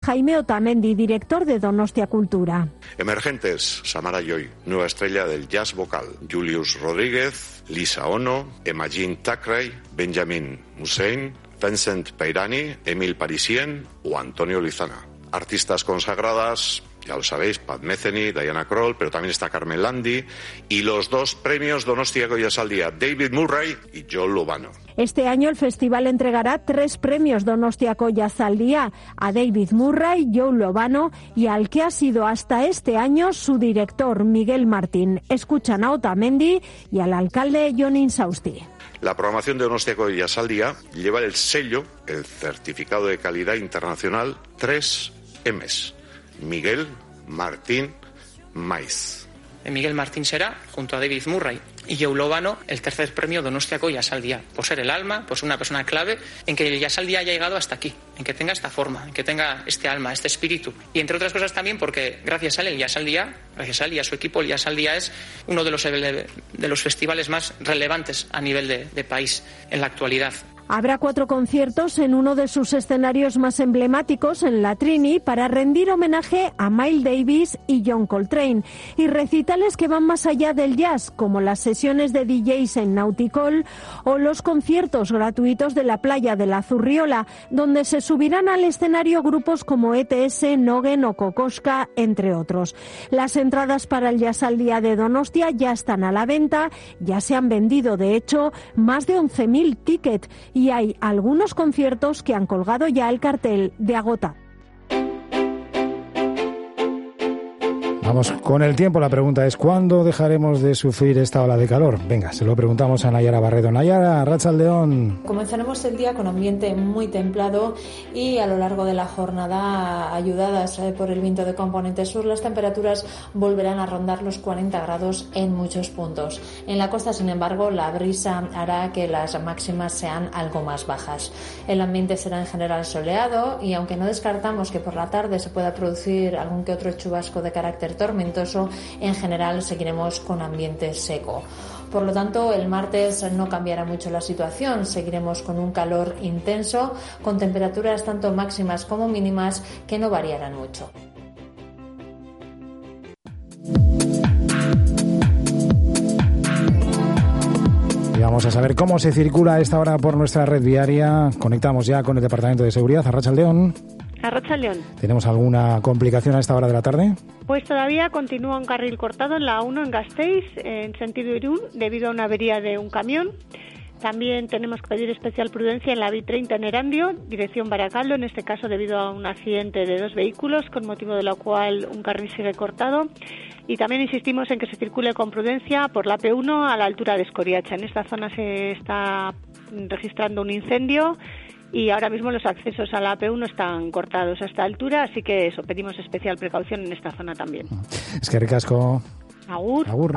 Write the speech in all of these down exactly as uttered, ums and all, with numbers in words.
Jaime Otamendi, director de Donostia Cultura. Emergentes, Samara Joy, nueva estrella del jazz vocal, Julius Rodríguez, Lisa Ono, Emajin Thakray, Benjamin Hussein, Vincent Peirani, Emil Parisien o Antonio Lizana. Artistas consagradas, ya lo sabéis, Pat Metheny, Diana Krall, pero también está Carmen Landi, y los dos premios Donostia Goyas al Día, David Murray y Joe Lovano. Este año el festival entregará tres premios Donostia Goyas al Día a David Murray, Joe Lovano y al que ha sido hasta este año su director, Miguel Martín. Escuchan a Otamendi y al alcalde Jon Insausti. La programación de Donostia Goyas al Día lleva el sello, el certificado de calidad internacional tres M's. Miguel Martín Maiz. Miguel Martín será, junto a David Murray y Joe Lovano, el tercer premio Donostia Goyas al Día, por ser el alma, por ser una persona clave en que el Jazz al Día haya llegado hasta aquí, en que tenga esta forma, en que tenga este alma, este espíritu. Y entre otras cosas también porque gracias a él, el Jazz al Día, gracias a él y a su equipo, el Jazz al Día es uno de los, de los festivales más relevantes a nivel de, de país en la actualidad. Habrá cuatro conciertos en uno de sus escenarios más emblemáticos, en la Trini, para rendir homenaje a Miles Davis y John Coltrane, y recitales que van más allá del jazz, como las sesiones de D Js en Nauticol o los conciertos gratuitos de la playa de la Zurriola, donde se subirán al escenario grupos como E T S, Nogen o Kokoschka, entre otros. Las entradas para el Jazz al Día de Donostia ya están a la venta, ya se han vendido, de hecho, más de once mil tickets, y hay algunos conciertos que han colgado ya el cartel de agota. Vamos con el tiempo. La pregunta es: ¿cuándo dejaremos de sufrir esta ola de calor? Venga, se lo preguntamos a Nayara Barredo. Nayara, arratsaldeon. Comenzaremos el día con ambiente muy templado y a lo largo de la jornada, ayudadas por el viento de componente sur, las temperaturas volverán a rondar los cuarenta grados en muchos puntos. En la costa, sin embargo, la brisa hará que las máximas sean algo más bajas. El ambiente será en general soleado y aunque no descartamos que por la tarde se pueda producir algún que otro chubasco de carácter tormentoso, en general seguiremos con ambiente seco. Por lo tanto, el martes no cambiará mucho la situación, seguiremos con un calor intenso, con temperaturas tanto máximas como mínimas que no variarán mucho. Y vamos a saber cómo se circula a esta hora por nuestra red viaria. Conectamos ya con el Departamento de Seguridad. Arratsaldeon. Arratsaldeon. ¿Tenemos alguna complicación a esta hora de la tarde? Pues todavía continúa un carril cortado en la A uno en Gasteiz, en sentido Irún, debido a una avería de un camión. También tenemos que pedir especial prudencia en la B treinta en Erandio, dirección Baracaldo, en este caso debido a un accidente de dos vehículos, con motivo de lo cual un carril sigue cortado. Y también insistimos en que se circule con prudencia por la P uno a la altura de Escoriacha. En esta zona se está registrando un incendio y ahora mismo los accesos a la P uno están cortados a esta altura, así que eso, pedimos especial precaución en esta zona también. Es que ricasco. Agur. Agur.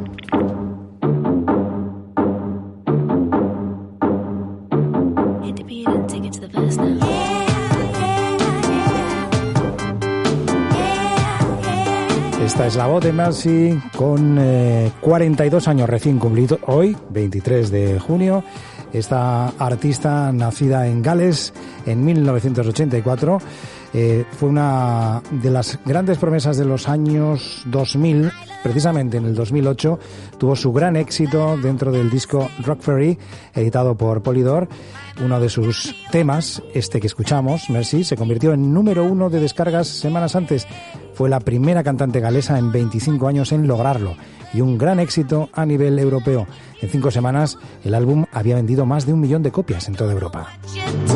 Esta es la voz de Mercy con eh, cuarenta y dos años recién cumplidos hoy, veintitrés de junio. Esta artista, nacida en Gales en mil novecientos ochenta y cuatro, eh, fue una de las grandes promesas de los años dos mil. Precisamente en el dos mil ocho tuvo su gran éxito dentro del disco Rock Ferry, editado por Polydor. Uno de sus temas, este que escuchamos, Mercy, se convirtió en número uno de descargas semanas antes. Fue la primera cantante galesa en veinticinco años en lograrlo y un gran éxito a nivel europeo. En cinco semanas el álbum había vendido más de un millón de copias en toda Europa.